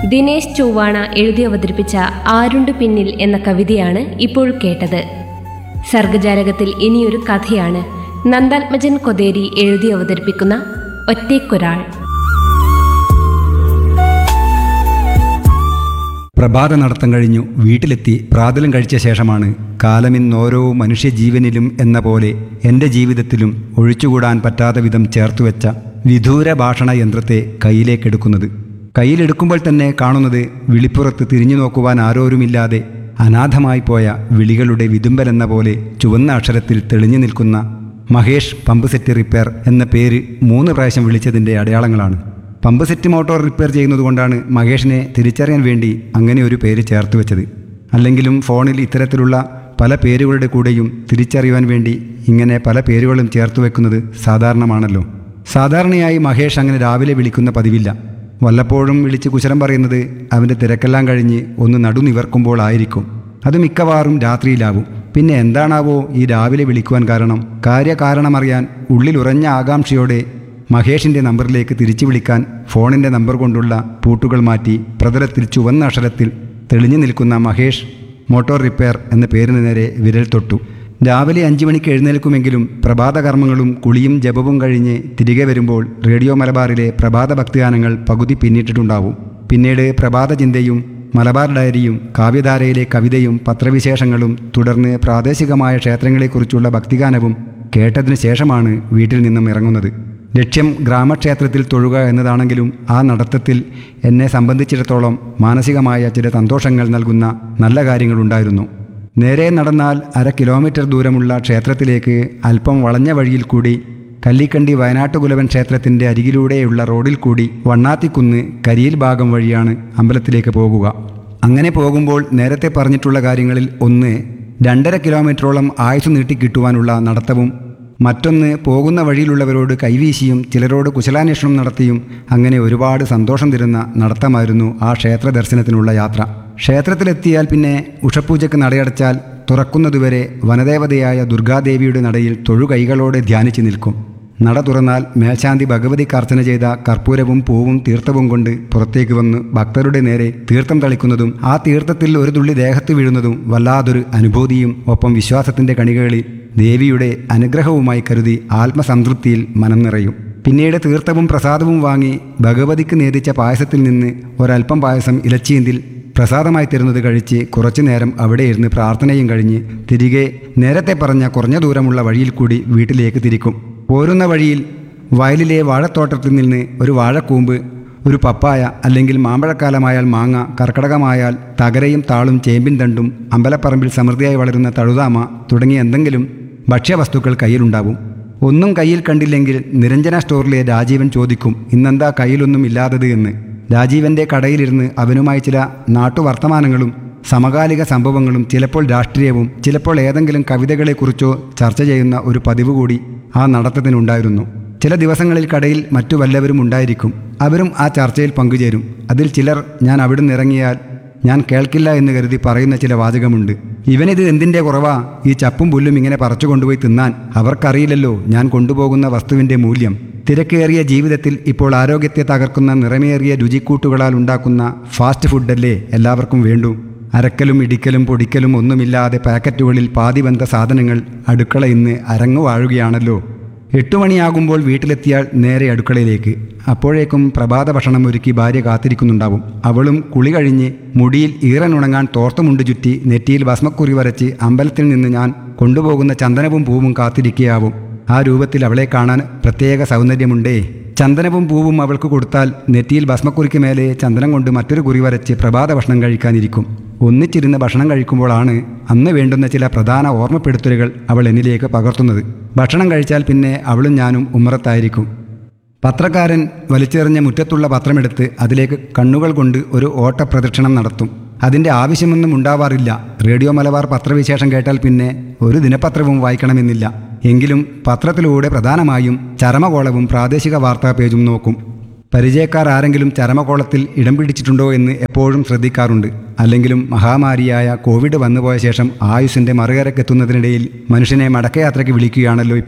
ദിനേശ് ചൊവ്വാണ എഴുതി അവതരിപ്പിച്ച ആരുണ്ട് പിന്നിൽ എന്ന കവിതയാണ് ഇപ്പോൾ കേട്ടത്. സർഗജാലകത്തിൽ ഇനിയൊരു കഥയാണ്. നന്ദാത്മജൻ കൊതേരി എഴുതി അവതരിപ്പിക്കുന്ന ഒറ്റയ്ക്കൊരാൾ. പ്രഭാത നടത്തം കഴിഞ്ഞു വീട്ടിലെത്തി പ്രാതലും കഴിച്ച ശേഷമാണ് കാലമിന്നോരോ മനുഷ്യജീവനിലും എന്ന പോലെ എൻ്റെ ജീവിതത്തിലും ഒഴിച്ചുകൂടാൻ പറ്റാത്ത വിധം ചേർത്തുവെച്ച വിദൂര ഭാഷണ യന്ത്രത്തെ കയ്യിലേക്കെടുക്കുന്നത്. കയ്യിലെടുക്കുമ്പോൾ തന്നെ കാണുന്നത് വിളിപ്പുറത്ത് തിരിഞ്ഞു നോക്കുവാൻ ആരോരുമില്ലാതെ അനാഥമായി പോയ വിളികളുടെ വിതുമ്പലെന്ന പോലെ ചുവന്ന അക്ഷരത്തിൽ തെളിഞ്ഞു നിൽക്കുന്ന മഹേഷ് പമ്പ് സെറ്റ് റിപ്പയർ എന്ന പേര് 3 പ്രാവശ്യം വിളിച്ചതിൻ്റെ അടയാളങ്ങളാണ്. പമ്പ് സെറ്റ് മോട്ടോർ റിപ്പയർ ചെയ്യുന്നതുകൊണ്ടാണ് മഹേഷിനെ തിരിച്ചറിയാൻ വേണ്ടി അങ്ങനെ ഒരു പേര് ചേർത്ത് വെച്ചത്. അല്ലെങ്കിലും ഫോണിൽ ഇത്തരത്തിലുള്ള പല പേരുകളുടെ കൂടെയും തിരിച്ചറിയുവാൻ വേണ്ടി ഇങ്ങനെ പല പേരുകളും ചേർത്ത് വെക്കുന്നത് സാധാരണമാണല്ലോ. സാധാരണയായി മഹേഷ് അങ്ങനെ രാവിലെ വിളിക്കുന്ന പതിവില്ല. വല്ലപ്പോഴും വിളിച്ച് കുശലം പറയുന്നത് അവൻ്റെ തിരക്കെല്ലാം കഴിഞ്ഞ് ഒന്ന് നടുനിവർക്കുമ്പോൾ ആയിരിക്കും. അത് മിക്കവാറും രാത്രിയിലാവും. പിന്നെ എന്താണാവോ ഈ രാവിലെ വിളിക്കുവാൻ കാരണം? കാര്യകാരണമറിയാൻ ഉള്ളിലുറഞ്ഞ ആകാംക്ഷയോടെ മഹേഷിൻ്റെ നമ്പറിലേക്ക് തിരിച്ചു വിളിക്കാൻ ഫോണിൻ്റെ നമ്പർ കൊണ്ടുള്ള പൂട്ടുകൾ മാറ്റി പ്രതലത്തിൽ ചുവന്ന അക്ഷരത്തിൽ തെളിഞ്ഞു നിൽക്കുന്ന മഹേഷ് മോട്ടോർ റിപ്പയർ എന്ന പേരിന് നേരെ വിരൽ തൊട്ടു. രാവിലെ 5 മണിക്ക് എഴുന്നേൽക്കുമെങ്കിലും പ്രഭാതകർമ്മങ്ങളും കുളിയും ജപവും കഴിഞ്ഞ് തിരികെ വരുമ്പോൾ റേഡിയോ മലബാറിലെ പ്രഭാത ഭക്തിഗാനങ്ങൾ പകുതി പിന്നിട്ടിട്ടുണ്ടാവും. പിന്നീട് പ്രഭാത ചിന്തയും മലബാർ ഡയറിയും കാവ്യധാരയിലെ കവിതയും പത്രവിശേഷങ്ങളും തുടർന്ന് പ്രാദേശികമായ ക്ഷേത്രങ്ങളെക്കുറിച്ചുള്ള ഭക്തിഗാനവും കേട്ടതിന് ശേഷമാണ് വീട്ടിൽ നിന്നും ഇറങ്ങുന്നത്. ലക്ഷ്യം ഗ്രാമക്ഷേത്രത്തിൽ തൊഴുക എന്നതാണെങ്കിലും ആ നടത്തത്തിൽ എന്നെ സംബന്ധിച്ചിടത്തോളം മാനസികമായ ചില സന്തോഷങ്ങൾ നൽകുന്ന നല്ല കാര്യങ്ങളുണ്ടായിരുന്നു. നേരെ നടന്നാൽ 1/2 കിലോമീറ്റർ ദൂരമുള്ള ക്ഷേത്രത്തിലേക്ക് അല്പം വളഞ്ഞ വഴിയിൽ കൂടി കല്ലിക്കണ്ടി വയനാട്ടുകുലവൻ ക്ഷേത്രത്തിൻ്റെ അരികിലൂടെയുള്ള റോഡിൽ കൂടി വണ്ണാത്തിക്കുന്ന് കരിയിൽ ഭാഗം വഴിയാണ് അമ്പലത്തിലേക്ക് പോകുക. അങ്ങനെ പോകുമ്പോൾ നേരത്തെ പറഞ്ഞിട്ടുള്ള കാര്യങ്ങളിൽ ഒന്ന് 2.5 കിലോമീറ്ററോളം ആയുസ് നീട്ടിക്കിട്ടുവാനുള്ള നടത്തവും മറ്റൊന്ന് പോകുന്ന വഴിയിലുള്ളവരോട് കൈവീശിയും ചിലരോട് കുശലാന്വേഷണം നടത്തിയും അങ്ങനെ ഒരുപാട് സന്തോഷം തരുന്ന നടത്തമായിരുന്നു ആ ക്ഷേത്ര ദർശനത്തിനുള്ള യാത്ര. ക്ഷേത്രത്തിലെത്തിയാൽ പിന്നെ ഉഷപൂജയ്ക്ക് നടയടച്ചാൽ തുറക്കുന്നതുവരെ വനദേവതയായ ദുർഗാദേവിയുടെ നടയിൽ തൊഴുകൈകളോടെ ധ്യാനിച്ചു നിൽക്കും. നട തുറന്നാൽ മേൽശാന്തി ഭഗവതിക്ക് അർച്ചന ചെയ്ത കർപ്പൂരവും പൂവും തീർത്ഥവും കൊണ്ട് പുറത്തേക്ക് വന്ന് ഭക്തരുടെ നേരെ തീർത്ഥം തളിക്കുന്നതും ആ തീർത്ഥത്തിൽ ഒരു തുള്ളി ദേഹത്ത് വീഴുന്നതും വല്ലാതൊരു അനുഭൂതിയും ഒപ്പം വിശ്വാസത്തിൻ്റെ കണികകളിൽ ദേവിയുടെ അനുഗ്രഹവുമായി കരുതി ആത്മസംതൃപ്തിയിൽ മനം നിറയും. പിന്നീട് തീർത്ഥവും പ്രസാദവും വാങ്ങി ഭഗവതിക്ക് നേദിച്ച പായസത്തിൽ നിന്ന് ഒരൽപ്പം പായസം ഇലച്ചീന്തിൽ പ്രസാദമായി തരുന്നത് കഴിച്ച് കുറച്ചു നേരം അവിടെ ഇരുന്ന് പ്രാർത്ഥനയും കഴിഞ്ഞ് തിരികെ നേരത്തെ പറഞ്ഞ കുറഞ്ഞ ദൂരമുള്ള വഴിയിൽ കൂടി വീട്ടിലേക്ക് തിരിക്കും. പോരുന്ന വഴിയിൽ വയലിലെ വാഴത്തോട്ടത്തിൽ നിന്ന് ഒരു വാഴക്കൂമ്പ്, ഒരു പപ്പായ, അല്ലെങ്കിൽ മാമ്പഴക്കാലമായാൽ മാങ്ങ, കർക്കടകമായാൽ തകരയും താളും ചേമ്പിൻ തണ്ടും, അമ്പലപ്പറമ്പിൽ സമൃദ്ധിയായി വളരുന്ന തഴുതാമ തുടങ്ങിയ എന്തെങ്കിലും ഭക്ഷ്യവസ്തുക്കൾ കയ്യിലുണ്ടാവും. ഒന്നും കയ്യിൽ കണ്ടില്ലെങ്കിൽ നിരഞ്ജന സ്റ്റോറിലെ രാജീവൻ ചോദിക്കും, ഇന്നെന്താ കയ്യിലൊന്നും ഇല്ലാത്തത് എന്ന്. രാജീവൻ്റെ കടയിലിരുന്ന് അവനുമായി ചില നാട്ടുവർത്തമാനങ്ങളും സമകാലിക സംഭവങ്ങളും ചിലപ്പോൾ രാഷ്ട്രീയവും ചിലപ്പോൾ ഏതെങ്കിലും കവിതകളെക്കുറിച്ചോ ചർച്ച ചെയ്യുന്ന ഒരു പതിവ് കൂടി ആ നടത്തത്തിനുണ്ടായിരുന്നു. ചില ദിവസങ്ങളിൽ കടയിൽ മറ്റു വല്ലവരും ഉണ്ടായിരിക്കും. അവരും ആ ചർച്ചയിൽ പങ്കുചേരും. അതിൽ ചിലർ ഞാൻ അവിടുന്ന് ഇറങ്ങിയാൽ ഞാൻ കേൾക്കില്ല എന്ന് കരുതി പറയുന്ന ചില വാചകമുണ്ട്. ഇവനിത് എന്തിൻ്റെ കുറവാ, ഈ ചപ്പും പുല്ലും ഇങ്ങനെ പറിച്ചു കൊണ്ടുപോയി തിന്നാൻ? അവർക്കറിയില്ലല്ലോ ഞാൻ കൊണ്ടുപോകുന്ന വസ്തുവിൻ്റെ മൂല്യം. തിരക്കേറിയ ജീവിതത്തിൽ ഇപ്പോൾ ആരോഗ്യത്തെ തകർക്കുന്ന നിറമേറിയ രുചിക്കൂട്ടുകളാൽ ഉണ്ടാക്കുന്ന ഫാസ്റ്റ് ഫുഡല്ലേ എല്ലാവർക്കും വേണ്ടു. അരക്കലും ഇടിക്കലും പൊടിക്കലും ഒന്നുമില്ലാതെ പാക്കറ്റുകളിൽ പാതിവെന്ത സാധനങ്ങൾ അടുക്കള ഇന്ന് അരങ്ങു വാഴുകയാണല്ലോ. 8 മണിയാകുമ്പോൾ വീട്ടിലെത്തിയാൽ നേരെ അടുക്കളയിലേക്ക്. അപ്പോഴേക്കും പ്രഭാത ഭക്ഷണം ഒരുക്കി ഭാര്യ കാത്തിരിക്കുന്നുണ്ടാവും. അവളും കുളി കഴിഞ്ഞ് മുടിയിൽ ഈറനുണങ്ങാൻ തോർത്തുമുണ്ട് ചുറ്റി നെറ്റിയിൽ ഭസ്മക്കുറി വരച്ച് അമ്പലത്തിൽ നിന്ന് ഞാൻ കൊണ്ടുപോകുന്ന ചന്ദനവും പൂവും കാത്തിരിക്കുകയാവും. ആ രൂപത്തിൽ അവളെ കാണാൻ പ്രത്യേക സൗന്ദര്യമുണ്ടേ. ചന്ദനവും പൂവും അവൾക്ക് കൊടുത്താൽ നെറ്റിയിൽ ഭസ്മക്കുറിക്ക് മേലെ ചന്ദനം കൊണ്ട് മറ്റൊരു കുറി വരച്ച് പ്രഭാത ഭക്ഷണം കഴിക്കാനിരിക്കും. ഒന്നിച്ചിരുന്ന് ഭക്ഷണം കഴിക്കുമ്പോഴാണ് അന്ന് വേണ്ടുന്ന ചില പ്രധാന ഓർമ്മപ്പെടുത്തലുകൾ അവൾ എന്നിലേക്ക് പകർത്തുന്നത്. ഭക്ഷണം കഴിച്ചാൽ പിന്നെ അവളും ഞാനും ഉമ്മറത്തായിരിക്കും. പത്രക്കാരൻ വലിച്ചെറിഞ്ഞ മുറ്റത്തുള്ള പത്രമെടുത്ത് അതിലേക്ക് കണ്ണുകൾ കൊണ്ട് ഒരു ഓട്ടപ്രദക്ഷിണം നടത്തും. അതിൻ്റെ ആവശ്യമൊന്നും ഉണ്ടാവാറില്ല. റേഡിയോ മലബാർ പത്രവിശേഷം കേട്ടാൽ പിന്നെ ഒരു ദിനപത്രവും വായിക്കണമെന്നില്ല. എങ്കിലും പത്രത്തിലൂടെ പ്രധാനമായും ചരമകോളവും പ്രാദേശിക വാർത്താ പേജും നോക്കും. പരിചയക്കാർ ആരെങ്കിലും ചരമകോളത്തിൽ ഇടം പിടിച്ചിട്ടുണ്ടോ എന്ന് എപ്പോഴും ശ്രദ്ധിക്കാറുണ്ട്. അല്ലെങ്കിലും മഹാമാരിയായ കോവിഡ് വന്നുപോയ ശേഷം ആയുസ്സിൻ്റെ മറുകരക്കെത്തുന്നതിനിടയിൽ മനുഷ്യനെ മടക്കയാത്രയ്ക്ക് വിളിക്കുകയാണല്ലോ ഇപ്പോൾ.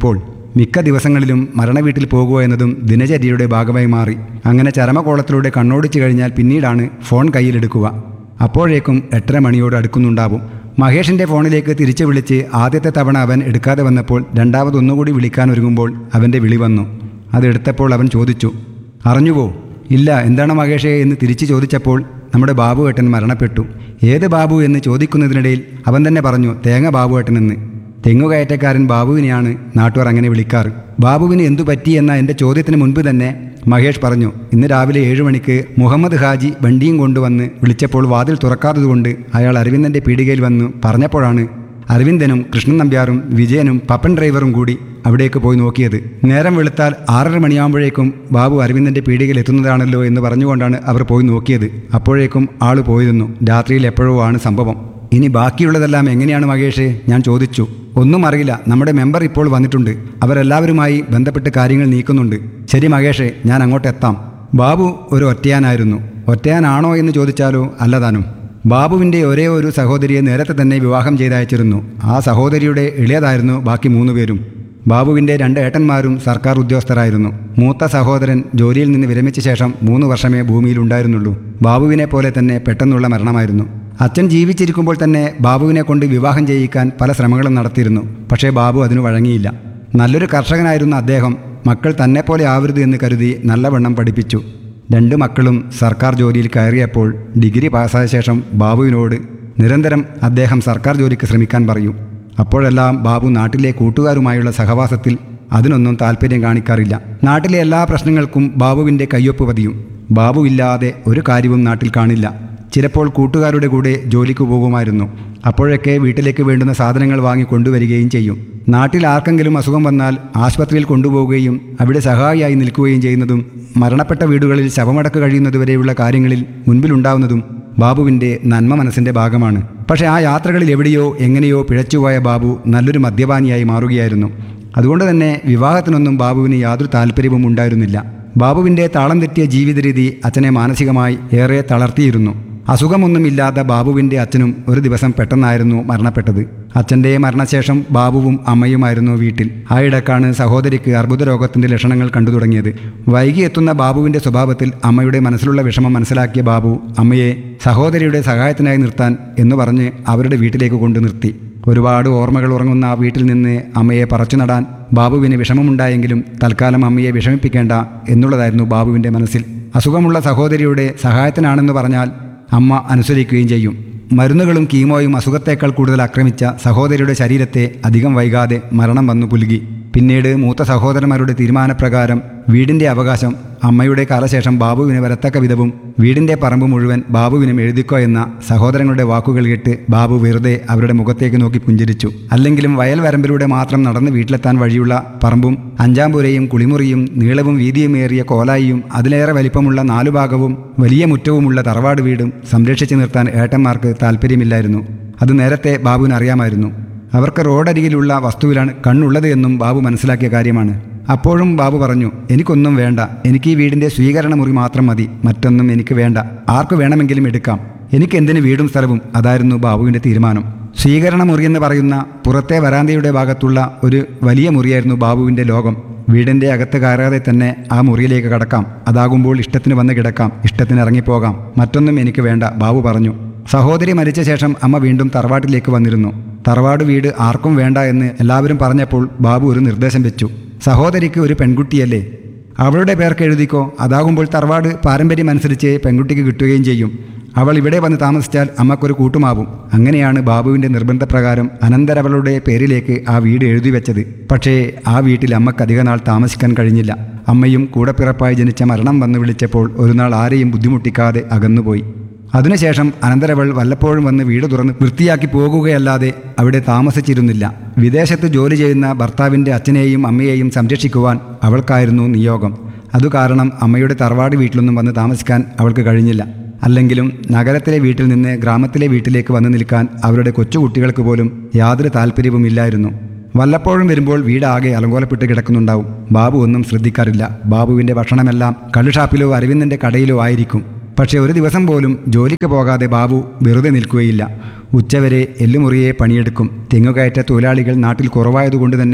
മിക്ക ദിവസങ്ങളിലും മരണവീട്ടിൽ പോകുക എന്നതും ദിനചര്യയുടെ ഭാഗമായി മാറി. അങ്ങനെ ചരമകോളത്തിലൂടെ കണ്ണോടിച്ചു കഴിഞ്ഞാൽ പിന്നീടാണ് ഫോൺ കയ്യിലെടുക്കുക. അപ്പോഴേക്കും 8:30 മണിയോട് അടുക്കുന്നുണ്ടാവും. മഹേഷിൻ്റെ ഫോണിലേക്ക് തിരിച്ചു വിളിച്ച് ആദ്യത്തെ തവണ അവൻ എടുക്കാതെ വന്നപ്പോൾ രണ്ടാമതൊന്നുകൂടി വിളിക്കാൻ ഒരുങ്ങുമ്പോൾ അവൻ്റെ വിളി വന്നു. അതെടുത്തപ്പോൾ അവൻ ചോദിച്ചു, അറിഞ്ഞുവോ? ഇല്ല, എന്താണ് മഹേഷേ എന്ന് തിരിച്ചു ചോദിച്ചപ്പോൾ നമ്മുടെ ബാബുവേട്ടൻ മരണപ്പെട്ടു. ഏത് ബാബു എന്ന് ചോദിക്കുന്നതിനിടയിൽ അവൻ തന്നെ പറഞ്ഞു, തേങ്ങ ബാബുവേട്ടനെന്ന്. തെങ്ങുകയറ്റക്കാരൻ ബാബുവിനെയാണ് നാട്ടുകാർ അങ്ങനെ വിളിക്കാറ്. ബാബുവിന് എന്തു പറ്റിയെന്ന എൻ്റെ ചോദ്യത്തിന് മുൻപ് തന്നെ മഹേഷ് പറഞ്ഞു, ഇന്ന് രാവിലെ 7 മണിക്ക് മുഹമ്മദ് ഹാജി വണ്ടിയും കൊണ്ടുവന്ന് വിളിച്ചപ്പോൾ വാതിൽ തുറക്കാത്തതുകൊണ്ട് അയാൾ അരവിന്ദൻ്റെ പീടികയിൽ വന്ന് പറഞ്ഞപ്പോഴാണ് അരവിന്ദനും കൃഷ്ണൻ നമ്പ്യാറും വിജയനും പപ്പൻ ഡ്രൈവറും കൂടി അവിടേക്ക് പോയി നോക്കിയത്. നേരം വെളുത്താൽ 6:30 മണിയാകുമ്പോഴേക്കും ബാബു അരവിന്ദൻ്റെ പീടികയിൽ എത്തുന്നതാണല്ലോ എന്ന് പറഞ്ഞുകൊണ്ടാണ് അവർ പോയി നോക്കിയത്. അപ്പോഴേക്കും ആൾ പോയിരുന്നു. രാത്രിയിൽ എപ്പോഴോ ആണ് സംഭവം. ഇനി ബാക്കിയുള്ളതെല്ലാം എങ്ങനെയാണ് മഹേഷ്? ഞാൻ ചോദിച്ചു. ഒന്നും അറിയില്ല, നമ്മുടെ മെമ്പർ ഇപ്പോൾ വന്നിട്ടുണ്ട്. അവരെല്ലാവരുമായി ബന്ധപ്പെട്ട് കാര്യങ്ങൾ നീക്കുന്നുണ്ട്. ശരി മഹേഷേ, ഞാൻ അങ്ങോട്ട് എത്താം. ബാബു ഒരു ഒറ്റയാനായിരുന്നു. ഒറ്റയാനാണോ എന്ന് ചോദിച്ചാലോ അല്ലതാനും. ബാബുവിൻ്റെ ഒരേ ഒരു സഹോദരിയെ നേരത്തെ തന്നെ വിവാഹം ചെയ്തയച്ചിരുന്നു. ആ സഹോദരിയുടെ ഇളയതായിരുന്നു ബാക്കി 3 പേരും. ബാബുവിൻ്റെ 2 ഏട്ടന്മാരും സർക്കാർ ഉദ്യോഗസ്ഥരായിരുന്നു. മൂത്ത സഹോദരൻ ജോലിയിൽ നിന്ന് വിരമിച്ച ശേഷം 3 വർഷമേ ഭൂമിയിലുണ്ടായിരുന്നുള്ളൂ. ബാബുവിനെ പോലെ തന്നെ പെട്ടെന്നുള്ള മരണമായിരുന്നു. അച്ഛൻ ജീവിച്ചിരിക്കുമ്പോൾ തന്നെ ബാബുവിനെ കൊണ്ട് വിവാഹം ചെയ്യിക്കാൻ പല ശ്രമങ്ങളും നടത്തിയിരുന്നു. പക്ഷേ ബാബു അതിനു വഴങ്ങിയില്ല. നല്ലൊരു കർഷകനായിരുന്ന അദ്ദേഹം മക്കൾ തന്നെപ്പോലെ ആവരുത് എന്ന് കരുതി നല്ലവണ്ണം പഠിപ്പിച്ചു. 2 മക്കളും സർക്കാർ ജോലിയിൽ കയറിയപ്പോൾ ഡിഗ്രി പാസ്സായ ശേഷം ബാബുവിനോട് നിരന്തരം അദ്ദേഹം സർക്കാർ ജോലിക്ക് ശ്രമിക്കാൻ പറയും. അപ്പോഴെല്ലാം ബാബു നാട്ടിലെ കൂട്ടുകാരുമായുള്ള സഹവാസത്തിൽ അതിനൊന്നും താല്പര്യം കാണിക്കാറില്ല. നാട്ടിലെ എല്ലാ പ്രശ്നങ്ങൾക്കും ബാബുവിൻ്റെ കയ്യൊപ്പ് പതിയും. ബാബു ഇല്ലാതെ ഒരു കാര്യവും നാട്ടിൽ കാണില്ല. ചിലപ്പോൾ കൂട്ടുകാരുടെ കൂടെ ജോലിക്ക് പോകുമായിരുന്നു. അപ്പോഴൊക്കെ വീട്ടിലേക്ക് വേണ്ടുന്ന സാധനങ്ങൾ വാങ്ങി കൊണ്ടുവരികയും ചെയ്യും. നാട്ടിൽ ആർക്കെങ്കിലും അസുഖം വന്നാൽ ആശുപത്രിയിൽ കൊണ്ടുപോവുകയും അവിടെ സഹായിയായി നിൽക്കുകയും ചെയ്യുന്നതും മരണപ്പെട്ട വീടുകളിൽ ശവമടക്ക് കഴിയുന്നതുവരെയുള്ള കാര്യങ്ങളിൽ മുൻപിലുണ്ടാവുന്നതും ബാബുവിൻ്റെ നന്മ മനസ്സിൻ്റെ ഭാഗമാണ്. പക്ഷേ ആ യാത്രകളിൽ എവിടെയോ എങ്ങനെയോ പിഴച്ചുപോയ ബാബു നല്ലൊരു മദ്യപാനിയായി മാറുകയായിരുന്നു. അതുകൊണ്ട് തന്നെ വിവാഹത്തിനൊന്നും ബാബുവിന് യാതൊരു താല്പര്യവും ഉണ്ടായിരുന്നില്ല. ബാബുവിൻ്റെ താളം തെറ്റിയ ജീവിത രീതി അച്ഛനെ മാനസികമായി ഏറെ തളർത്തിയിരുന്നു. അസുഖമൊന്നുമില്ലാത്ത ബാബുവിൻ്റെ അച്ഛനും ഒരു ദിവസം പെട്ടെന്നായിരുന്നു മരണപ്പെട്ടത്. അച്ഛൻ്റെ മരണശേഷം ബാബുവും അമ്മയുമായിരുന്നു വീട്ടിൽ. ആയിടക്കാണ് സഹോദരിക്ക് അർബുദ രോഗത്തിൻ്റെ ലക്ഷണങ്ങൾ കണ്ടു തുടങ്ങിയത്. വൈകി എത്തുന്ന ബാബുവിൻ്റെ സ്വഭാവത്തിൽ അമ്മയുടെ മനസ്സിലുള്ള വിഷമം മനസ്സിലാക്കിയ ബാബു അമ്മയെ സഹോദരിയുടെ സഹായത്തിനായി നിർത്താൻ എന്ന് പറഞ്ഞ് അവരുടെ വീട്ടിലേക്ക് കൊണ്ടു നിർത്തി. ഒരുപാട് ഓർമ്മകൾ ഉറങ്ങുന്ന ആ വീട്ടിൽ നിന്ന് അമ്മയെ പറിച്ചു നടാൻ ബാബുവിന് വിഷമമുണ്ടായെങ്കിലും തൽക്കാലം അമ്മയെ വിഷമിപ്പിക്കേണ്ട എന്നുള്ളതായിരുന്നു ബാബുവിൻ്റെ മനസ്സിൽ. അസുഖമുള്ള സഹോദരിയുടെ സഹായത്തിനാണെന്ന് പറഞ്ഞാൽ അമ്മ അനുസരിക്കുകയും ചെയ്യും. മരുന്നുകളും കീമോയും അസുഖത്തേക്കാൾ കൂടുതൽ ആക്രമിച്ച സഹോദരിയുടെ ശരീരത്തെ അധികം വൈകാതെ മരണം വന്നു പുലുകി. പിന്നീട് മൂത്ത സഹോദരന്മാരുടെ തീരുമാനപ്രകാരം വീടിൻ്റെ അവകാശം അമ്മയുടെ കാലശേഷം ബാബുവിന് വരത്തക്ക വിധവും വീടിൻ്റെ പറമ്പ് മുഴുവൻ ബാബുവിനും എഴുതിക്കോ എന്ന സഹോദരങ്ങളുടെ വാക്കുകൾ കേട്ട് ബാബു വെറുതെ അവരുടെ മുഖത്തേക്ക് നോക്കി പുഞ്ചിരിച്ചു. അല്ലെങ്കിലും വയൽ വരമ്പിലൂടെ മാത്രം നടന്ന് വീട്ടിലെത്താൻ വഴിയുള്ള പറമ്പും 5-ാം പുരയും കുളിമുറിയും നീളവും വീതിയുമേറിയ കോലായിയും അതിലേറെ വലിപ്പമുള്ള 4 ഭാഗവും വലിയ മുറ്റവുമുള്ള തറവാട് വീടും സംരക്ഷിച്ചു നിർത്താൻ ഏട്ടന്മാർക്ക് താല്പര്യമില്ലായിരുന്നു. അത് നേരത്തെ ബാബുവിന് അറിയാമായിരുന്നു. അവർക്ക് റോഡരികിലുള്ള വസ്തുവിലാണ് കണ്ണുള്ളത് എന്നും ബാബു മനസ്സിലാക്കിയ കാര്യമാണ്. അപ്പോഴും ബാബു പറഞ്ഞു, എനിക്കൊന്നും വേണ്ട, എനിക്ക് ഈ വീടിൻ്റെ സ്വീകരണ മുറി മാത്രം മതി, മറ്റൊന്നും എനിക്ക് വേണ്ട, ആർക്ക് വേണമെങ്കിലും എടുക്കാം, എനിക്കെന്തിന് വീടും സ്ഥലവും. അതായിരുന്നു ബാബുവിൻ്റെ തീരുമാനം. സ്വീകരണ മുറിയെന്ന് പറയുന്ന പുറത്തെ വരാന്തയുടെ ഭാഗത്തുള്ള ഒരു വലിയ മുറിയായിരുന്നു ബാബുവിൻ്റെ ലോകം. വീടിൻ്റെ അകത്ത് കയറാതെ തന്നെ ആ മുറിയിലേക്ക് കടക്കാം, അതാകുമ്പോൾ ഇഷ്ടത്തിന് വന്ന് കിടക്കാം, ഇഷ്ടത്തിന് ഇറങ്ങിപ്പോകാം, മറ്റൊന്നും എനിക്ക് വേണ്ട, ബാബു പറഞ്ഞു. സഹോദരി മരിച്ച ശേഷം അമ്മ വീണ്ടും തറവാട്ടിലേക്ക് വന്നിരുന്നു. തറവാട് വീട് ആർക്കും വേണ്ട എന്ന് എല്ലാവരും പറഞ്ഞപ്പോൾ ബാബു ഒരു നിർദ്ദേശം വെച്ചു. സഹോദരിക്ക് ഒരു പെൺകുട്ടിയല്ലേ, അവളുടെ പേർക്ക് എഴുതിക്കോ, അതാകുമ്പോൾ തറവാട് പാരമ്പര്യമനുസരിച്ച് പെൺകുട്ടിക്ക് കിട്ടുകയും ചെയ്യും. അവൾ ഇവിടെ വന്ന് താമസിച്ചാൽ അമ്മക്കൊരു കൂട്ടുമാവും. അങ്ങനെയാണ് ബാബുവിൻ്റെ നിർബന്ധപ്രകാരം അനന്തരവളുടെ പേരിലേക്ക് ആ വീട് എഴുതി വെച്ചത്. പക്ഷേ ആ വീട്ടിൽ അമ്മക്ക് അധിക നാൾ താമസിക്കാൻ കഴിഞ്ഞില്ല. അമ്മയും കൂടപ്പിറപ്പായി ജനിച്ച മരണം വന്ന് വിളിച്ചപ്പോൾ ഒരു നാൾ ആരെയും ബുദ്ധിമുട്ടിക്കാതെ അകന്നുപോയി. അതിനുശേഷം അനന്തരവൾ വല്ലപ്പോഴും വന്ന് വീട് തുറന്ന് വൃത്തിയാക്കി പോകുകയല്ലാതെ അവിടെ താമസിച്ചിരുന്നില്ല. വിദേശത്ത് ജോലി ചെയ്യുന്ന ഭർത്താവിൻ്റെ അച്ഛനെയും അമ്മയെയും സംരക്ഷിക്കുവാൻ അവൾക്കായിരുന്നു നിയോഗം. അതുകാരണം അമ്മയുടെ തറവാട് വീട്ടിലൊന്നും വന്ന് താമസിക്കാൻ അവൾക്ക് കഴിഞ്ഞില്ല. അല്ലെങ്കിലും നഗരത്തിലെ വീട്ടിൽ നിന്ന് ഗ്രാമത്തിലെ വീട്ടിലേക്ക് വന്നു നിൽക്കാൻ അവരുടെ കൊച്ചുകുട്ടികൾക്ക് പോലും യാതൊരു താല്പര്യവുമില്ലായിരുന്നു. വല്ലപ്പോഴും വരുമ്പോൾ വീടാകെ അലങ്കോലപ്പെട്ട് കിടക്കുന്നുണ്ടാവും. ബാബു ഒന്നും ശ്രദ്ധിക്കാറില്ല. ബാബുവിൻ്റെ ഭക്ഷണമെല്ലാം കള്ളുഷാപ്പിലോ അരവിന്ദൻ്റെ കടയിലോ ആയിരിക്കും. പക്ഷേ ഒരു ദിവസം പോലും ജോലിക്ക് പോകാതെ ബാബു വെറുതെ നിൽക്കുകയില്ല. ഉച്ചവരെ എല്ലുമുറിയെ പണിയെടുക്കും. തെങ്ങുകയറ്റ തൊഴിലാളികൾ നാട്ടിൽ കുറവായതുകൊണ്ട് തന്നെ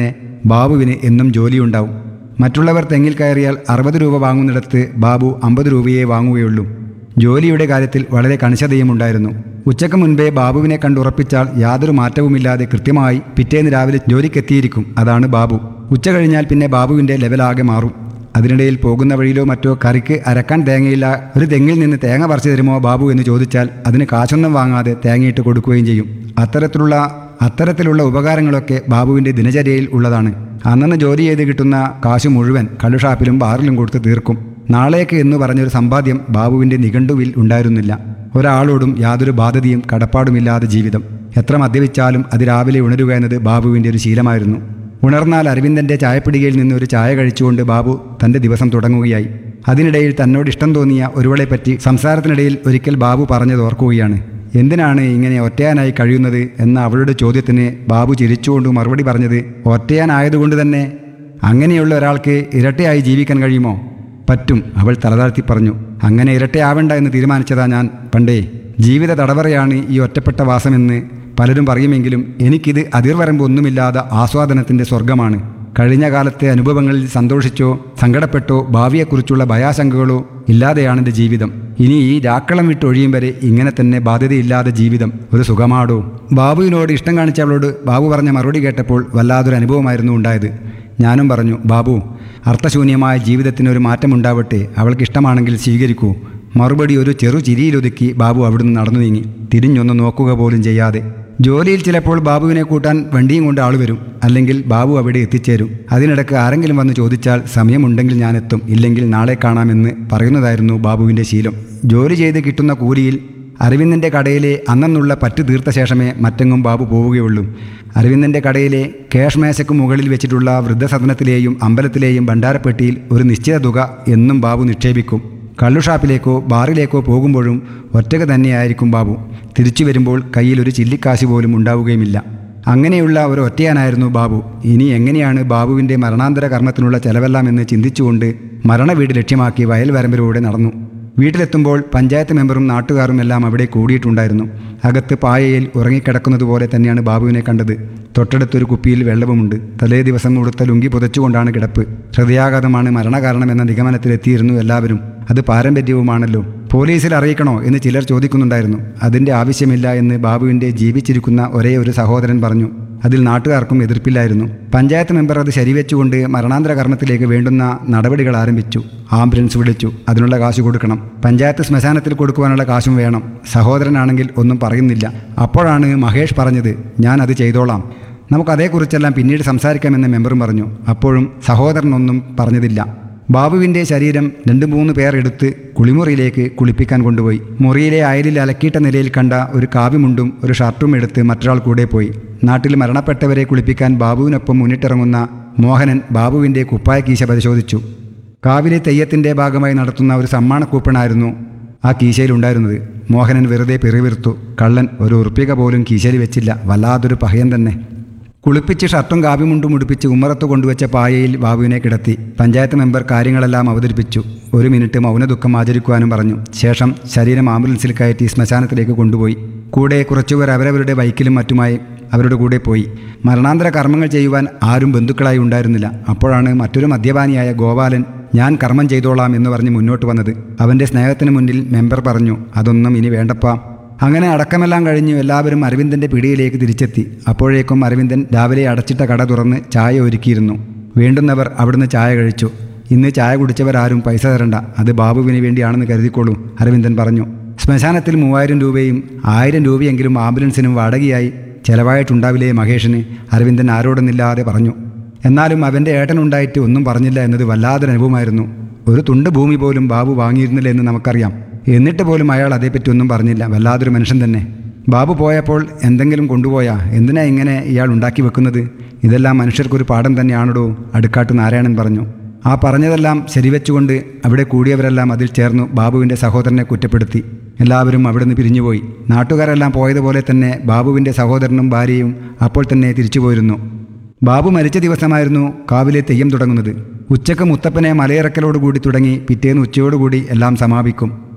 ബാബുവിന് എന്നും ജോലിയുണ്ടാവും. മറ്റുള്ളവർ തെങ്ങിൽ കയറിയാൽ 60 രൂപ വാങ്ങുന്നിടത്ത് ബാബു 50 രൂപയേ വാങ്ങുകയുള്ളൂ. ജോലിയുടെ കാര്യത്തിൽ വളരെ കണിശതയും ഉണ്ടായിരുന്നു. ഉച്ചയ്ക്ക് മുൻപേ ബാബുവിനെ കണ്ടുറപ്പിച്ചാൽ യാതൊരു മാറ്റവുമില്ലാതെ കൃത്യമായി പിറ്റേന്ന് രാവിലെ ജോലിക്കെത്തിയിരിക്കും. അതാണ് ബാബു. ഉച്ച കഴിഞ്ഞാൽ പിന്നെ ബാബുവിൻ്റെ ലെവലാകെ മാറും. അതിനിടയിൽ പോകുന്ന വഴിയിലോ മറ്റോ കറിക്ക് അരക്കാൻ തേങ്ങയില്ല, ഒരു തെങ്ങിൽ നിന്ന് തേങ്ങ പറിച്ചു തരുമോ ബാബു എന്ന് ചോദിച്ചാൽ അതിന് കാശൊന്നും വാങ്ങാതെ തേങ്ങയിട്ട് കൊടുക്കുകയും ചെയ്യും. അത്തരത്തിലുള്ള ഉപകാരങ്ങളൊക്കെ ബാബുവിൻ്റെ ദിനചര്യയിൽ ഉള്ളതാണ്. അന്നന്ന് ജോലി ചെയ്ത് കിട്ടുന്ന കാശ് മുഴുവൻ കള്ളുഷാപ്പിലും ബാറിലും കൊടുത്ത് തീർക്കും. നാളേക്ക് എന്ന് പറഞ്ഞൊരു സമ്പാദ്യം ബാബുവിൻ്റെ നിഘണ്ടുവിൽ ഉണ്ടായിരുന്നില്ല. ഒരാളോടും യാതൊരു ബാധ്യതയും കടപ്പാടുമില്ലാതെ ജീവിതം. എത്ര മദ്യപിച്ചാലും അതിരാവിലെ ഉണരുക എന്നത് ബാബുവിൻ്റെ ഒരു ശീലമായിരുന്നു. ഉണർന്നാൽ അരവിന്ദൻ്റെ ചായപ്പിടികയിൽ നിന്ന് ഒരു ചായ കഴിച്ചുകൊണ്ട് ബാബു തൻ്റെ ദിവസം തുടങ്ങുകയായി. അതിനിടയിൽ തന്നോട് ഇഷ്ടം തോന്നിയ ഒരുവളെപ്പറ്റി സംസാരത്തിനിടയിൽ ഒരിക്കൽ ബാബു പറഞ്ഞത് ഓർക്കുകയാണ്. എന്തിനാണ് ഇങ്ങനെ ഒറ്റയാനായി കഴിയുന്നത് എന്ന അവളുടെ ചോദ്യത്തിന് ബാബു ചിരിച്ചുകൊണ്ട് മറുപടി പറഞ്ഞത്, ഒറ്റയാനായതുകൊണ്ട് തന്നെ. അങ്ങനെയുള്ള ഒരാൾക്ക് ഇരട്ടയായി ജീവിക്കാൻ കഴിയുമോ? പറ്റും, അവൾ തലതാഴ്ത്തി പറഞ്ഞു. അങ്ങനെ ഇരട്ടയാവേണ്ട എന്ന് തീരുമാനിച്ചതാ ഞാൻ പണ്ടേ. ജീവിത തടവറയാണ് ഈ ഒറ്റപ്പെട്ട വാസമെന്ന് പലരും പറയുമെങ്കിലും എനിക്കിത് അതിർവരമ്പൊന്നുമില്ലാതെ ആസ്വാദനത്തിൻ്റെ സ്വർഗമാണ്. കഴിഞ്ഞ കാലത്തെ അനുഭവങ്ങളിൽ സന്തോഷിച്ചോ സങ്കടപ്പെട്ടോ ഭാവിയെക്കുറിച്ചുള്ള ഭയാശങ്കകളോ ഇല്ലാതെയാണ് എൻ്റെ ജീവിതം. ഇനി ഈ രാക്കളം വിട്ടൊഴിയും വരെ ഇങ്ങനെ തന്നെ ബാധ്യതയില്ലാതെ ജീവിതം ഒരു സുഖമാടോ. ബാബുവിനോട് ഇഷ്ടം കാണിച്ചവളോട് ബാബു പറഞ്ഞ മറുപടി കേട്ടപ്പോൾ വല്ലാതൊരു അനുഭവമായിരുന്നു ഉണ്ടായത്. ഞാനും പറഞ്ഞു, ബാബു, അർത്ഥശൂന്യമായ ജീവിതത്തിനൊരു മാറ്റമുണ്ടാവട്ടെ, അവൾക്കിഷ്ടമാണെങ്കിൽ സ്വീകരിക്കൂ. മറുപടി ഒരു ചെറു ചിരിയിലൊതുക്കി ബാബു അവിടുന്ന് നടന്നു നീങ്ങി, തിരിഞ്ഞൊന്ന് നോക്കുക പോലും ചെയ്യാതെ. ജോലിയിൽ ചിലപ്പോൾ ബാബുവിനെ കൂട്ടാൻ വണ്ടിയും കൊണ്ട് ആൾ വരും, അല്ലെങ്കിൽ ബാബു അവിടെ എത്തിച്ചേരും. അതിനിടയ്ക്ക് ആരെങ്കിലും വന്ന് ചോദിച്ചാൽ സമയമുണ്ടെങ്കിൽ ഞാനെത്തും, ഇല്ലെങ്കിൽ നാളെ കാണാമെന്ന് പറയുന്നതായിരുന്നു ബാബുവിൻ്റെ ശീലം. ജോലി ചെയ്ത് കിട്ടുന്ന കൂലിയിൽ അരവിന്ദൻ്റെ കടയിലെ അന്നുള്ള പറ്റു തീർത്ത ശേഷമേ മറ്റെങ്ങും ബാബു പോവുകയുള്ളൂ. അരവിന്ദൻ്റെ കടയിലെ ക്യാഷ് മേശയ്ക്ക് മുകളിൽ വെച്ചിട്ടുള്ള വൃദ്ധസദനത്തിലെയും അമ്പലത്തിലെയും ഭണ്ഡാരപ്പെട്ടിയിൽ ഒരു നിശ്ചിത തുക എന്നും ബാബു നിക്ഷേപിക്കും. കള്ളുഷാപ്പിലേക്കോ ബാറിലേക്കോ പോകുമ്പോഴും ഒറ്റക്ക് തന്നെയായിരിക്കും ബാബു. തിരിച്ചു വരുമ്പോൾ കയ്യിൽ ഒരു ചില്ലിക്കാശ് പോലും ഉണ്ടാവുകയുമില്ല. അങ്ങനെയുള്ള ഒരു ഒറ്റയാനായിരുന്നു ബാബു. ഇനി എങ്ങനെയാണ് ബാബുവിൻ്റെ മരണാന്തര കർമ്മത്തിനുള്ള ചെലവെല്ലാം എന്ന് ചിന്തിച്ചുകൊണ്ട് മരണവീട് ലക്ഷ്യമാക്കി വയൽ വരമ്പിലൂടെ നടന്നു. വീട്ടിലെത്തുമ്പോൾ പഞ്ചായത്ത് മെമ്പറും നാട്ടുകാരും എല്ലാം അവിടെ കൂടിയിട്ടുണ്ടായിരുന്നു. അകത്ത് പായയിൽ ഉറങ്ങിക്കിടക്കുന്നതുപോലെ തന്നെയാണ് ബാബുവിനെ കണ്ടത്. തൊട്ടടുത്തൊരു കുപ്പിയിൽ വെള്ളവുമുണ്ട്. തലേ ദിവസം ഉടുത്ത ലുങ്കി പുതച്ചുകൊണ്ടാണ് കിടപ്പ്. ഹൃദയാഘാതമാണ് മരണകാരണമെന്ന നിഗമനത്തിലെത്തിയിരുന്നു എല്ലാവരും. അത് പാരമ്പര്യവുമാണല്ലോ. പോലീസിൽ അറിയിക്കണോ എന്ന് ചിലർ ചോദിക്കുന്നുണ്ടായിരുന്നു. അതിൻ്റെ ആവശ്യമില്ല എന്ന് ബാബുവിൻ്റെ ജീവിച്ചിരിക്കുന്ന ഒരേ ഒരു സഹോദരൻ പറഞ്ഞു. അതിൽ നാട്ടുകാർക്കും എതിർപ്പില്ലായിരുന്നു. പഞ്ചായത്ത് മെമ്പർ അത് ശരിവെച്ചുകൊണ്ട് മരണാന്തര കർമ്മത്തിലേക്ക് വേണ്ടുന്ന നടപടികൾ ആരംഭിച്ചു. ആംബുലൻസ് വിളിച്ചു. അതിനുള്ള കാശ് കൊടുക്കണം. പഞ്ചായത്ത് ശ്മശാനത്തിൽ കൊടുക്കുവാനുള്ള കാശും വേണം. സഹോദരനാണെങ്കിൽ ഒന്നും പറയുന്നില്ല. അപ്പോഴാണ് മഹേഷ് പറഞ്ഞത്, ഞാൻ അത് ചെയ്തോളാം, നമുക്കതേക്കുറിച്ചെല്ലാം പിന്നീട് സംസാരിക്കാമെന്ന് മെമ്പറും പറഞ്ഞു. അപ്പോഴും സഹോദരനൊന്നും പറഞ്ഞതില്ല. ബാബുവിൻ്റെ ശരീരം 2-3 പേർ എടുത്ത് കുളിമുറിയിലേക്ക് കുളിപ്പിക്കാൻ കൊണ്ടുപോയി. മുറിയിലെ അയലിൽ അലക്കിയിട്ട നിലയിൽ കണ്ട ഒരു കാവ്യമുണ്ടും ഒരു ഷർട്ടും എടുത്ത് മറ്റൊരാൾ കൂടെ പോയി. നാട്ടിൽ മരണപ്പെട്ടവരെ കുളിപ്പിക്കാൻ ബാബുവിനൊപ്പം മുന്നിട്ടിറങ്ങുന്ന മോഹനൻ ബാബുവിൻ്റെ കുപ്പായ കീശ പരിശോധിച്ചു. കാവിലെ തെയ്യത്തിൻ്റെ ഭാഗമായി നടത്തുന്ന ഒരു സമ്മാന കൂപ്പണായിരുന്നു ആ കീശയിലുണ്ടായിരുന്നത്. മോഹനൻ വെറുതെ പിറുവിറുത്തു. കള്ളൻ ഒരു ഉറുപ്പിക പോലും കീശയിൽ വെച്ചില്ല. വല്ലാതൊരു പഹയൻ തന്നെ. കുളിപ്പിച്ച് ഷർട്ടും കാവ്യമുണ്ടും ഉടുപ്പിച്ച് ഉമ്മറത്ത് കൊണ്ടുവച്ച പായയിൽ ബാബുവിനെ കിടത്തി. പഞ്ചായത്ത് മെമ്പർ കാര്യങ്ങളെല്ലാം അവതരിപ്പിച്ചു. 1 മിനിറ്റ് മൗനദുഃഖം ആചരിക്കുവാനും പറഞ്ഞു. ശേഷം ശരീരം ആംബുലൻസിൽ കയറ്റി ശ്മശാനത്തിലേക്ക് കൊണ്ടുപോയി. കൂടെ കുറച്ചുപേർ അവരവരുടെ ബൈക്കിലും മറ്റുമായി അവരുടെ കൂടെ പോയി. മരണാന്തര കർമ്മങ്ങൾ ചെയ്യുവാൻ ആരും ബന്ധുക്കളായി ഉണ്ടായിരുന്നില്ല. അപ്പോഴാണ് മറ്റൊരു മദ്യപാനിയായ ഗോപാലൻ ഞാൻ കർമ്മം ചെയ്തോളാം എന്ന് പറഞ്ഞ് മുന്നോട്ട് വന്നത്. അവൻ്റെ സ്നേഹത്തിന് മുന്നിൽ മെമ്പർ പറഞ്ഞു, അതൊന്നും ഇനി വേണ്ടപ്പാ. അങ്ങനെ അടക്കമെല്ലാം കഴിഞ്ഞു എല്ലാവരും അരവിന്ദൻ്റെ പിടിയിലേക്ക് തിരിച്ചെത്തി. അപ്പോഴേക്കും അരവിന്ദൻ രാവിലെ അടച്ചിട്ട കട തുറന്ന് ചായ ഒരുക്കിയിരുന്നു. വേണ്ടുന്നവർ അവിടുന്ന് ചായ കഴിച്ചു. ഇന്ന് ചായ കുടിച്ചവരാരും പൈസ തരണ്ട, അത് ബാബുവിന് വേണ്ടിയാണെന്ന് കരുതിക്കോളൂ, അരവിന്ദൻ പറഞ്ഞു. ശ്മശാനത്തിൽ 3000 രൂപയും 1000 രൂപയെങ്കിലും ആംബുലൻസിനും വാടകയായി ചെലവായിട്ടുണ്ടാവില്ലേ മഹേഷിന്, അരവിന്ദൻ ആരോടൊന്നില്ലാതെ പറഞ്ഞു. എന്നാലും അവൻ്റെ ഏട്ടനുണ്ടായിട്ട് ഒന്നും പറഞ്ഞില്ല എന്നത് വല്ലാതൊരു അനുഭവമായിരുന്നു. ഒരു തുണ്ട് ഭൂമി പോലും ബാബു വാങ്ങിയിരുന്നില്ല എന്ന് നമുക്കറിയാം. എന്നിട്ട് പോലും അയാൾ അതേപ്പറ്റി ഒന്നും പറഞ്ഞില്ല. വല്ലാതൊരു മനുഷ്യൻ തന്നെ. ബാബു പോയപ്പോൾ എന്തെങ്കിലും കൊണ്ടുപോയാ? എന്തിനാ ഇങ്ങനെ ഇയാൾ ഉണ്ടാക്കി വെക്കുന്നത്? ഇതെല്ലാം മനുഷ്യർക്കൊരു പാഠം തന്നെയാണോ, അടുക്കാട്ട് നാരായണൻ പറഞ്ഞു. ആ പറഞ്ഞതെല്ലാം ശരിവെച്ചുകൊണ്ട് അവിടെ കൂടിയവരെല്ലാം അതിൽ ചേർന്നു ബാബുവിൻ്റെ സഹോദരനെ കുറ്റപ്പെടുത്തി. എല്ലാവരും അവിടുന്ന് പിരിഞ്ഞുപോയി. നാട്ടുകാരെല്ലാം പോയതുപോലെ തന്നെ ബാബുവിൻ്റെ സഹോദരനും ഭാര്യയും അപ്പോൾ തന്നെ തിരിച്ചു പോയിരുന്നു. ബാബു മരിച്ച ദിവസമായിരുന്നു കാവിലെ തെയ്യം തുടങ്ങുന്നത്. ഉച്ചക്ക് മുത്തപ്പനെ മലയിറക്കലോടുകൂടി തുടങ്ങി പിറ്റേന്ന് ഉച്ചയോടുകൂടി എല്ലാം സമാപിക്കും.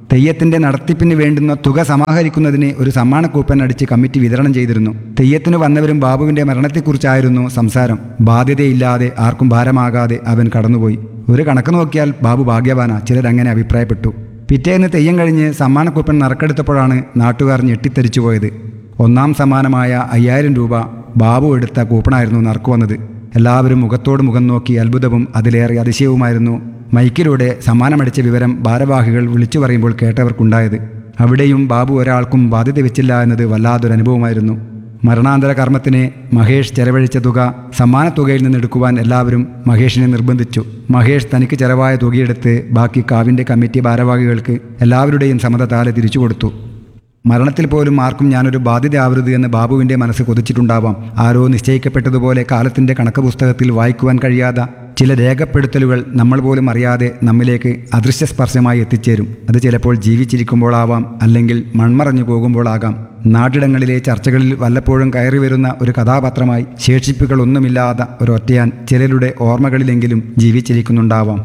തെയ്യത്തിന്റെ നടത്തിപ്പിന് വേണ്ടുന്ന തുക സമാഹരിക്കുന്നതിന് ഒരു സമ്മാന കൂപ്പൺ അടിച്ച് കമ്മിറ്റി വിതരണം ചെയ്തിരുന്നു. തെയ്യത്തിന് വന്നവരും ബാബുവിന്റെ മരണത്തെക്കുറിച്ചായിരുന്നു സംസാരം. ബാധ്യതയില്ലാതെ ആർക്കും ഭാരമാകാതെ അവൻ കടന്നുപോയി. ഒരു കണക്ക് നോക്കിയാൽ ബാബു ഭാഗ്യവാനാ, ചിലരങ്ങനെ അഭിപ്രായപ്പെട്ടു. പിറ്റേന്ന് തെയ്യം കഴിഞ്ഞ് സമ്മാന കൂപ്പൺ നറുക്കെടുത്തപ്പോഴാണ് നാട്ടുകാർ ഞെട്ടിത്തരിച്ചു പോയത്. ഒന്നാം സമ്മാനമായ 5000 രൂപ ബാബു എടുത്ത കൂപ്പണായിരുന്നു നറുക്കു വന്നത്. എല്ലാവരും മുഖത്തോട് മുഖം നോക്കി അത്ഭുതവും അതിലേറെ അതിശയവുമായിരുന്നു മൈക്കിലൂടെ സമ്മാനമടിച്ച വിവരം ഭാരവാഹികൾ വിളിച്ചു പറയുമ്പോൾ കേട്ടവർക്കുണ്ടായത്. അവിടെയും ബാബു ഒരാൾക്കും ബാധ്യത വെച്ചില്ല എന്നത് വല്ലാതൊരനുഭവമായിരുന്നു. മരണാന്തര കർമ്മത്തിന് മഹേഷ് ചെലവഴിച്ച തുക സമ്മാനത്തുകയിൽ നിന്ന് എടുക്കുവാൻ എല്ലാവരും മഹേഷിനെ നിർബന്ധിച്ചു. മഹേഷ് തനിക്ക് ചെലവായ തുകയെടുത്ത് ബാക്കി കാവിൻ്റെ കമ്മിറ്റി ഭാരവാഹികൾക്ക് എല്ലാവരുടെയും സമ്മതത്താലെ തിരിച്ചു കൊടുത്തു. മരണത്തിൽ പോലും ആർക്കും ഞാനൊരു ബാധ്യതയാവരുത് എന്ന് ബാബുവിൻ്റെ മനസ്സ് കൊതിച്ചിട്ടുണ്ടാവാം. ആരോ നിശ്ചയിക്കപ്പെട്ടതുപോലെ കാലത്തിൻ്റെ കണക്ക് പുസ്തകത്തിൽ വായിക്കുവാൻ കഴിയാത്ത ചില രേഖപ്പെടുത്തലുകൾ നമ്മൾ പോലും അറിയാതെ നമ്മിലേക്ക് അദൃശ്യസ്പർശമായി എത്തിച്ചേരും. അത് ചിലപ്പോൾ ജീവിച്ചിരിക്കുമ്പോഴാവാം, അല്ലെങ്കിൽ മൺമറഞ്ഞു പോകുമ്പോഴാകാം. നാട്ടിടങ്ങളിലെ ചർച്ചകളിൽ വല്ലപ്പോഴും കയറി വരുന്ന ഒരു കഥാപാത്രമായി ശേഷിപ്പുകളൊന്നുമില്ലാത്ത ഒരൊറ്റയാൻ ചിലരുടെ ഓർമ്മകളിലെങ്കിലും ജീവിച്ചിരിക്കുന്നുണ്ടാവാം.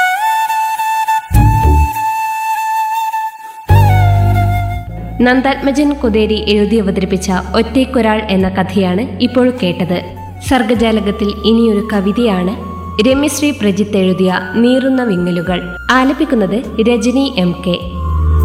നന്ദാത്മജൻ കൊതേരി എഴുതി അവതരിപ്പിച്ച ഒറ്റയ്ക്കൊരാൾ എന്ന കഥയാണ് ഇപ്പോൾ കേട്ടത്. സർഗജാലകത്തിൽ ഇനിയൊരു കവിതയാണ് രമ്യശ്രീ പ്രജിത്ത് എഴുതിയ നീറുന്ന വിങ്ങലുകൾ. ആലപിക്കുന്നത് രജനി MK.